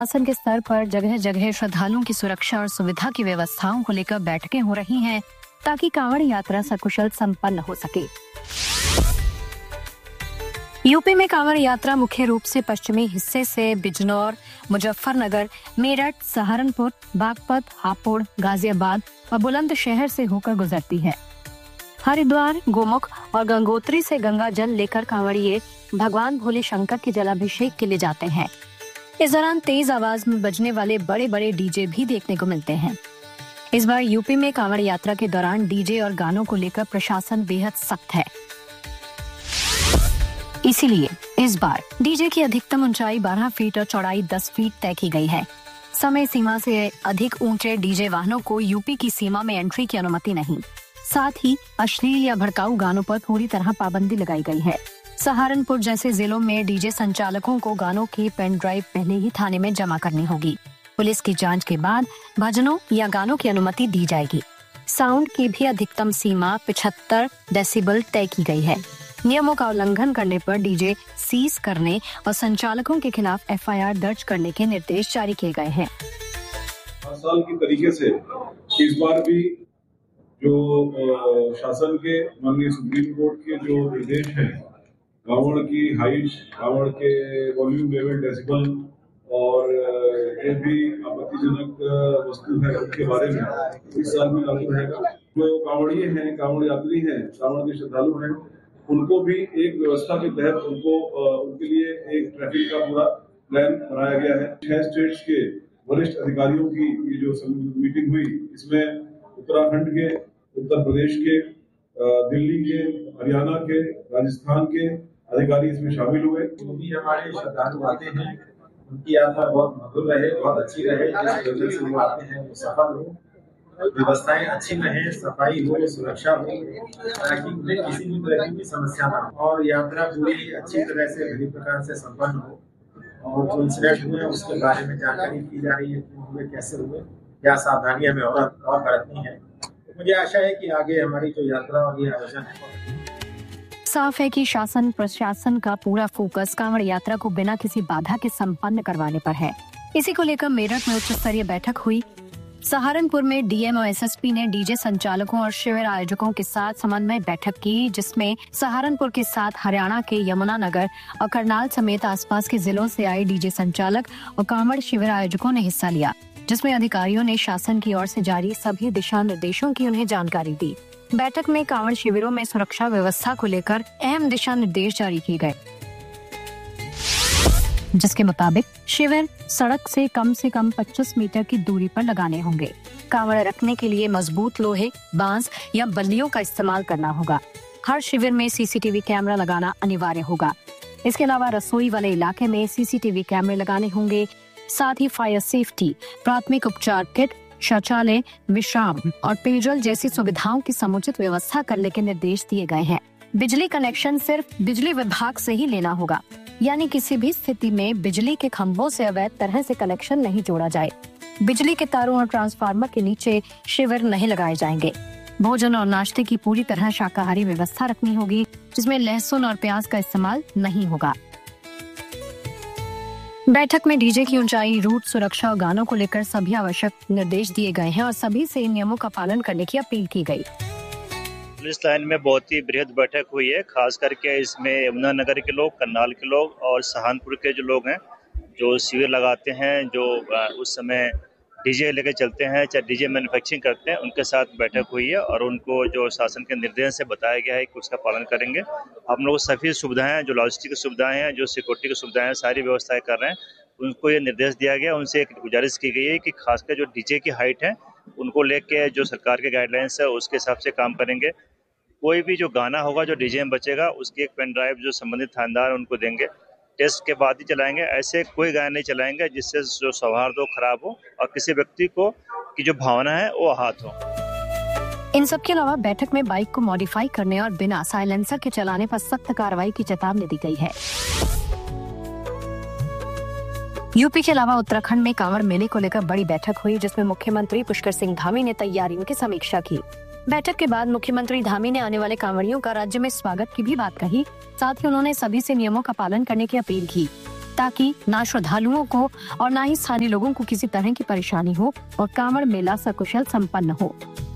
शासन के स्तर पर जगह जगह श्रद्धालुओं की सुरक्षा और सुविधा की व्यवस्थाओं को लेकर बैठकें हो रही हैं ताकि कांवड़ यात्रा सकुशल संपन्न हो सके। यूपी में कांवड़ यात्रा मुख्य रूप से पश्चिमी हिस्से से बिजनौर, मुजफ्फरनगर, मेरठ, सहारनपुर, बागपत, हापुड़, गाजियाबाद और बुलंदशहर से होकर गुजरती है। हरिद्वार, गोमुख और गंगोत्री से गंगा जल लेकर कांवड़िए भगवान भोले शंकर के जलाभिषेक के लिए जाते हैं। इस दौरान तेज आवाज में बजने वाले बड़े बड़े डीजे भी देखने को मिलते हैं। इस बार यूपी में कांवड़ यात्रा के दौरान डीजे और गानों को लेकर प्रशासन बेहद सख्त है। इसीलिए इस बार डीजे की अधिकतम ऊंचाई 12 फीट और चौड़ाई 10 फीट तय की गई है। समय सीमा से अधिक ऊंचे डीजे वाहनों को यूपी की सीमा में एंट्री की अनुमति नहीं। साथ ही अश्लील या भड़काऊ गानों पर पूरी तरह पाबंदी लगाई गई है। सहारनपुर जैसे जिलों में डीजे संचालकों को गानों की पेन ड्राइव पहले ही थाने में जमा करनी होगी। पुलिस की जांच के बाद भजनों या गानों की अनुमति दी जाएगी। साउंड की भी अधिकतम सीमा 75 डेसिबल तय की गई है। नियमों का उल्लंघन करने पर डीजे सीज करने और संचालकों के खिलाफ एफआईआर दर्ज करने के निर्देश जारी किए गए हैं। हर साल की तरीके से इस बार भी जो शासन के माननीय सुप्रीम कोर्ट के जो निर्देश हैं, कांवड़ की हाइट, कांवड़ के वॉल्यूम लेवल, डेसिबल और ये भी आपत्तिजनक वस्तु है उनके बारे में इस साल में लागू रहेगा। जो कांवड़िए हैं, कांवड़ यात्री हैं, कांवड़ के श्रद्धालु हैं, उनको भी एक व्यवस्था के तहत उनके लिए एक ट्रैफिक का पूरा प्लान बनाया गया है। 6 स्टेट्स के वरिष्ठ अधिकारियों की ये जो मीटिंग हुई, इसमें उत्तराखंड के, उत्तर प्रदेश के, दिल्ली के, हरियाणा के, राजस्थान के अधिकारी इसमें शामिल हुए। जो भी हमारे श्रद्धालु आते हैं उनकी यात्रा बहुत मधुर रहे, बहुत अच्छी रहे। जिस वजह से वो आते हैं वो सफल हो, व्यवस्थाएं अच्छी रहे, सफाई हो, सुरक्षा हो, ताकि उन्हें किसी भी तरह की समस्या न हो और यात्रा पूरी अच्छी तरह से भली प्रकार से संपन्न हो। और जो इंसिडेंट हुए उसके बारे में जानकारी की जा रही है, क्यों हुए, कैसे हुए, क्या सावधानियां हमें और बरतनी है। मुझे आशा है कि आगे हमारी जो यात्रा और ये आयोजन है। साफ है कि शासन प्रशासन का पूरा फोकस कांवड़ यात्रा को बिना किसी बाधा के संपन्न करवाने पर है। इसी को लेकर मेरठ में उच्च स्तरीय बैठक हुई। सहारनपुर में डीएम और एसएसपी ने डीजे संचालकों और शिविर आयोजकों के साथ समन्वय बैठक की, जिसमें सहारनपुर के साथ हरियाणा के यमुनानगर और करनाल समेत आसपास के जिलों से आए डीजे संचालक और कांवड़ शिविर आयोजकों ने हिस्सा लिया, जिसमें अधिकारियों ने शासन की ओर से जारी सभी दिशा निर्देशों की उन्हें जानकारी दी। बैठक में कांवड़ शिविरों में सुरक्षा व्यवस्था को लेकर अहम दिशा निर्देश जारी किए गए, जिसके मुताबिक शिविर सड़क से कम 25 मीटर की दूरी पर लगाने होंगे। कांवड़ रखने के लिए मजबूत लोहे, बांस या बल्लियों का इस्तेमाल करना होगा। हर शिविर में सीसीटीवी कैमरा लगाना अनिवार्य होगा। इसके अलावा रसोई वाले इलाके में सीसीटीवी कैमरे लगाने होंगे। साथ ही फायर सेफ्टी, प्राथमिक उपचार किट, शौचालय, विश्राम और पेयजल जैसी सुविधाओं की समुचित व्यवस्था करने के निर्देश दिए गए हैं। बिजली कनेक्शन सिर्फ बिजली विभाग से ही लेना होगा, यानी किसी भी स्थिति में बिजली के खंभों से अवैध तरह से कनेक्शन नहीं जोड़ा जाए। बिजली के तारों और ट्रांसफार्मर के नीचे शिविर नहीं लगाए जाएंगे। भोजन और नाश्ते की पूरी तरह शाकाहारी व्यवस्था रखनी होगी, जिसमें लहसुन और प्याज का इस्तेमाल नहीं होगा। बैठक में डीजे की ऊंचाई, रूट, सुरक्षा और गानों को लेकर सभी आवश्यक निर्देश दिए गए हैं और सभी से इन नियमों का पालन करने की अपील की गई। पुलिस लाइन में बहुत ही बृहद बैठक हुई है। खास करके इसमें यमुनानगर के लोग, करनाल के लोग और सहारनपुर के जो लोग हैं, जो शिविर लगाते हैं, जो उस समय डीजे लेके चलते हैं, चाहे डीजे मैन्युफैक्चरिंग करते हैं, उनके साथ बैठक हुई है और उनको जो शासन के निर्देश से बताया गया है कि उसका पालन करेंगे। हम लोग सभी सुविधाएं, जो लॉजिस्टिक सुविधाएं हैं, जो सिक्योरिटी की सुविधाएं हैं, सारी व्यवस्थाएं कर रहे हैं। उनको ये निर्देश दिया गया, उनसे एक गुजारिश की गई है कि खासकर जो डीजे की हाइट है उनको लेके जो सरकार के गाइडलाइंस है उसके हिसाब से काम करेंगे। कोई भी जो गाना होगा जो डीजे में बचेगा उसकी एक पेन ड्राइव जो संबंधित थानेदार उनको देंगे, टेस्ट के बाद ही चलाएंगे। ऐसे कोई गाना नहीं चलाएंगे जिससे जो सौहार्द हो खराब हो और किसी व्यक्ति को की जो भावना है वो आहत हो। इन सब के अलावा बैठक में बाइक को मॉडिफाई करने और बिना साइलेंसर के चलाने पर सख्त कार्रवाई की चेतावनी दी गई है। यूपी के अलावा उत्तराखंड में कांवड़ मेले को लेकर बड़ी बैठक हुई, जिसमें मुख्यमंत्री पुष्कर सिंह धामी ने तैयारियों की समीक्षा की। बैठक के बाद मुख्यमंत्री धामी ने आने वाले कांवड़ियों का राज्य में स्वागत की भी बात कही। साथ ही उन्होंने सभी से नियमों का पालन करने की अपील की। ताकि ना श्रद्धालुओं को और ना ही स्थानीय लोगों को किसी तरह की परेशानी हो और कांवड़ मेला सकुशल संपन्न हो।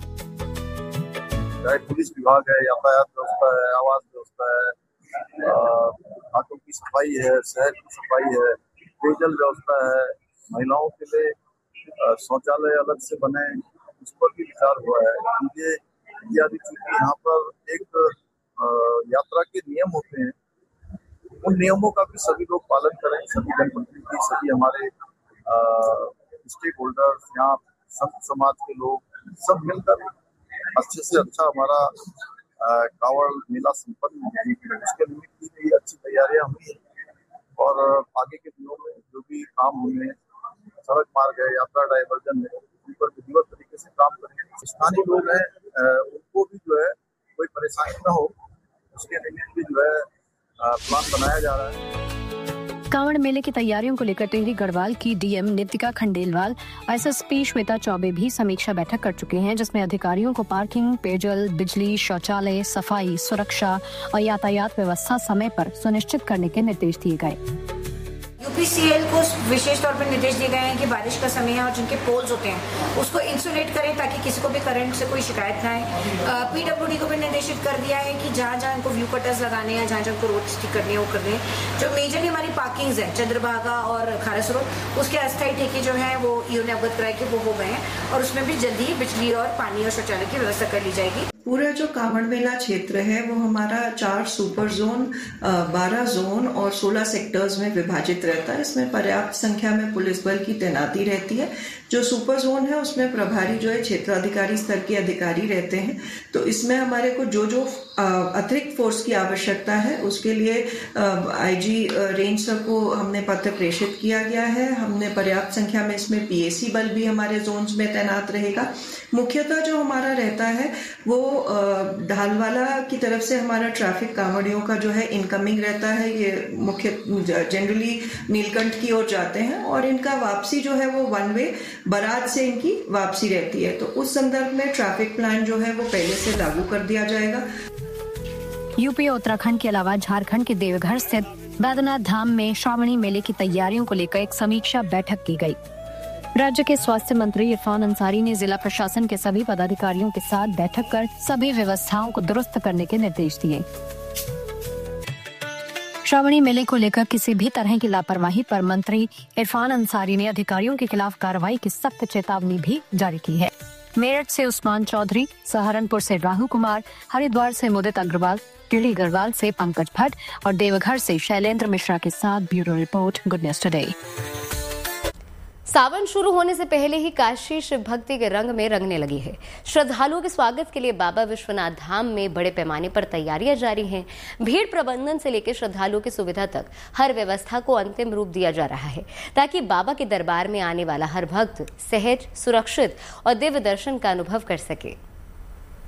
चाहे पुलिस विभाग है, यातायात व्यवस्था है, आवास व्यवस्था है, घाटों की सफाई है, शहर की सफाई है, पेयजल व्यवस्था है, महिलाओं के लिए शौचालय अलग से बने, उस पर भी विचार हुआ है। ये इत्यादि चूंकि यहाँ पर एक यात्रा के नियम होते हैं, उन नियमों का भी सभी लोग पालन करें, सभी जनप्रतिनिधि, सभी हमारे स्टेक होल्डर्स, यहाँ संत समाज के लोग सब मिलकर अच्छे से अच्छा हमारा कांवड़ मेला संपन्न हो। इसके निमित्त की गई अच्छी तैयारियां हुई और आगे के दिनों में जो भी काम होंगे, सड़क मार्ग है, यात्रा डायवर्जन है, उन पर विधिवत तरीके से काम करेंगे। स्थानीय लोग हैं, उनको भी जो है कोई परेशानी न हो, उसके निमित्त भी जो है प्लान बनाया जा रहा है। कांवड़ मेले की तैयारियों को लेकर टिहरी गढ़वाल की डीएम नितिका खंडेलवाल, एसएसपी श्वेता चौबे भी समीक्षा बैठक कर चुके हैं, जिसमें अधिकारियों को पार्किंग, पेयजल, बिजली, शौचालय, सफाई, सुरक्षा और यातायात व्यवस्था समय पर सुनिश्चित करने के निर्देश दिए गए। यूपीसीएल को विशेष तौर पर निर्देश दिए गए हैं कि बारिश का समय है और जिनके पोल्स होते हैं उसको इंसुलेट करें ताकि किसी को भी करंट से कोई शिकायत ना आए। पीडब्ल्यूडी को भी निर्देशित कर दिया है कि जहाँ जहाँ इनको व्यू कटर्स लगाने हैं, जहाँ जहाँ को रोड स्टिक करनी है वो कर दें। जो मेजरली हमारी पार्किंग्स है चंद्रभागा और खारस रोड, उसके अस्थायी ठेके जो है वो ईओ ने अवगत कराए कि वो हो गए हैं और उसमें भी जल्दी बिजली और पानी और शौचालय की व्यवस्था कर ली जाएगी। पूरा जो कांवड़ मेला क्षेत्र है वो हमारा 4 सुपर जोन, 12 जोन और 16 सेक्टर्स में विभाजित रहता है। इसमें पर्याप्त संख्या में पुलिस बल की तैनाती रहती है। जो सुपर जोन है उसमें प्रभारी जो है क्षेत्राधिकारी स्तर के अधिकारी रहते हैं। तो इसमें हमारे को जो अतिरिक्त फोर्स की आवश्यकता है उसके लिए आईजी रेंज सर को हमने पत्र प्रेषित किया गया है। हमने पर्याप्त संख्या में इसमें पीएसी बल भी हमारे जोन्स में तैनात रहेगा। मुख्यतः जो हमारा रहता है वो ढालवाला की तरफ से हमारा ट्रैफिक कांवड़ियों का जो है इनकमिंग रहता है। ये मुख्य जनरली नीलकंठ की ओर जाते हैं और इनका वापसी जो है वो वन वे बारात से इनकी वापसी रहती है। तो उस संदर्भ में ट्रैफिक प्लान जो है वो पहले से लागू कर दिया जाएगा। यूपी और उत्तराखंड के अलावा झारखंड के देवघर स्थित बैद्यनाथ धाम में श्रावणी मेले की तैयारियों को लेकर एक समीक्षा बैठक की गई। राज्य के स्वास्थ्य मंत्री इरफान अंसारी ने जिला प्रशासन के सभी पदाधिकारियों के साथ बैठक कर सभी व्यवस्थाओं को दुरुस्त करने के निर्देश दिए। श्रावणी मेले को लेकर किसी भी तरह की लापरवाही पर मंत्री इरफान अंसारी ने अधिकारियों के खिलाफ कार्रवाई की सख्त चेतावनी भी जारी की है। मेरठ से उस्मान चौधरी, सहारनपुर से राहु कुमार, हरिद्वार से मुदित अग्रवाल, टिहरी गढ़वाल से पंकज भट्ट और देवघर से शैलेंद्र मिश्रा के साथ bureau report, good news today. सावन शुरू होने से पहले ही काशी शिव भक्ति के रंग में रंगने लगी है। श्रद्धालुओं के स्वागत के लिए बाबा विश्वनाथ धाम में बड़े पैमाने पर तैयारियां जारी हैं। भीड़ प्रबंधन से लेकर श्रद्धालुओं की सुविधा तक हर व्यवस्था को अंतिम रूप दिया जा रहा है ताकि बाबा के दरबार में आने वाला हर भक्त सहज, सुरक्षित और दिव्य दर्शन का अनुभव कर सके।